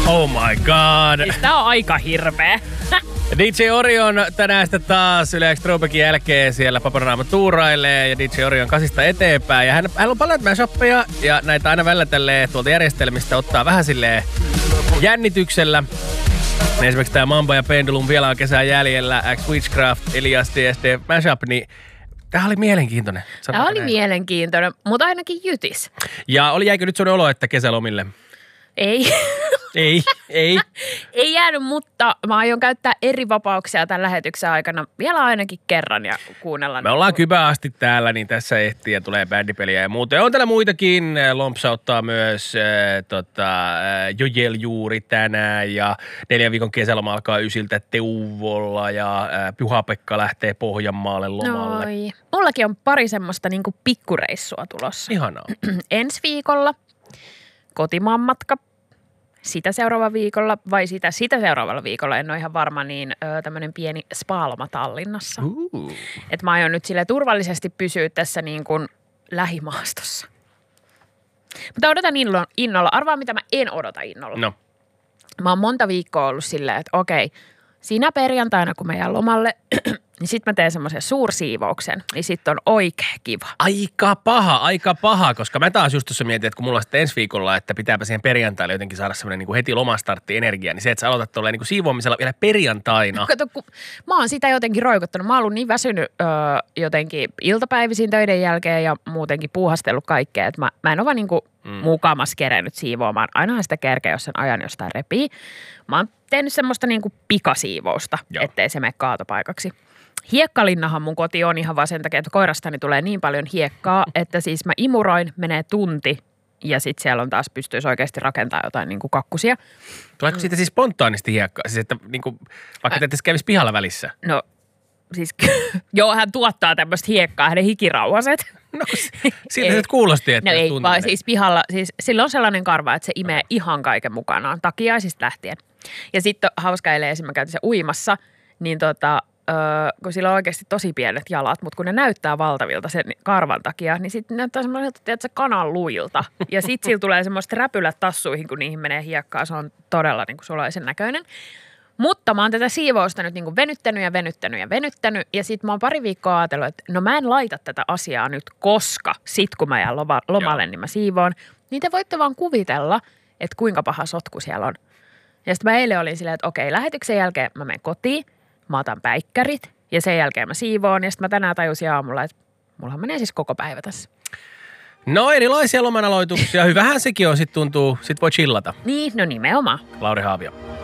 Oh my god. Siis tää on aika hirveä. DJ Orion tänään sitten taas Yle X Throwbackin jälkeen siellä Papanorama tuurailee ja DJ Orion kasista eteenpäin. Ja hän on paljon mashupeja ja näitä aina välillä tälleen tuolta järjestelmistä ottaa vähän silleen jännityksellä. Esimerkiksi tää Mamba ja Pendulum vielä on kesää jäljellä, X Witchcraft, Elias DSD mashup, niin tämähän oli mielenkiintoinen. Tämä oli mielenkiintoinen, mutta ainakin jytis. Ja jäikö nyt sellainen olo, että kesälomille? Ei. Ei. Ei jäänyt, mutta mä aion käyttää eri vapauksia tämän lähetyksen aikana vielä ainakin kerran ja kuunnella. Me ollaan kybä asti täällä, niin tässä ehtii ja tulee bändipeliä ja muuta. Ja on täällä muitakin. Lompsauttaa myös Jojel juuri tänään ja 4 viikon kesäloma alkaa Ysiltä Teuvolla ja Pyhä-Pekka lähtee Pohjanmaalle lomalle. Noi. Mullakin on pari semmoista niinku pikkureissua tulossa. Ihanaa. Ensi viikolla kotimaan matka. Sitä seuraavalla viikolla vai sitä seuraavalla viikolla, en ole ihan varma, niin tämmöinen pieni spa-loma Tallinnassa. Että mä aion nyt sille turvallisesti pysyä tässä niin kuin lähimaastossa. Mutta odotan innolla. Arvaa, mitä mä en odota innolla. No. Mä oon monta viikkoa ollut silleen, että okei, siinä perjantaina, kun mä jään lomalle, niin sit mä teen semmoisen suursiivouksen, niin sit on oikein kiva. Aika paha, koska mä taas just tuossa mietin, että kun mulla on sitten ensi viikolla, että pitääpä siihen perjantaille jotenkin saada semmoinen niin kuin heti lomastartti energia, niin se, että sä aloitat tolleen niin kuin siivoamisella vielä perjantaina. Kato, kun mä oon sitä jotenkin roikottanut. Mä oon ollut niin väsynyt jotenkin iltapäivisin töiden jälkeen ja muutenkin puuhastellut kaikkea, että mä en ole vaan niin kuin mukamas kerennyt siivoamaan. Ainahan sitä kerkeä, jos sen ajan jostain repii. Mä oon tehnyt semmoista niin kuin pikasiivousta, ettei se mene kaatopaikaksi. Hiekkalinnahan mun koti on ihan vaan sen takia, että koirastani tulee niin paljon hiekkaa, että siis mä imuroin, menee tunti ja sitten siellä on taas pystyisi oikeasti rakentamaan jotain niin kuin kakkusia. Tuleeko siitä siis spontaanisti hiekkaa? Siis että niin kuin, vaikka te ette kävisi pihalla välissä? No siis joo, hän tuottaa tämmöistä hiekkaa, hänen hikirauhaset. No siltä se kuulosti, että no jos ei, tunti vaan menee. siis pihalla, siis sillä on sellainen karva, että se imee ihan kaiken mukanaan, takiaisista lähtien. Ja sitten hauska eilen esimerkiksi mä käytin se uimassa, niin kun sillä on oikeasti tosi pienet jalat, mutta kun ne näyttää valtavilta sen karvan takia, niin sitten näyttää semmoiselta, tiedätkö, kanan luilta. Ja sitten sillä tulee semmoista räpylät tassuihin, kun niihin menee hiekkaa. Se on todella niin kuin sulaisen näköinen. Mutta mä oon tätä siivousta nyt niin kuin venyttänyt. Ja sitten mä oon pari viikkoa ajatellut, että no mä en laita tätä asiaa nyt, koska sit kun mä jään lomalle, niin mä siivoon. Niin te voitte vaan kuvitella, että kuinka paha sotku siellä on. Ja sitten mä eilen olin silleen, että okei, lähetyksen jälkeen mä menen kotiin. Mä otan päikkärit ja sen jälkeen mä siivoon ja sitten mä tänään tajusin aamulla, että mullahan menee siis koko päivä tässä. No erilaisia lomanaloituksia. Hyvähän sekin on, sit tuntuu, sit voi chillata. Niin, no nimenomaan. Lauri Haavio.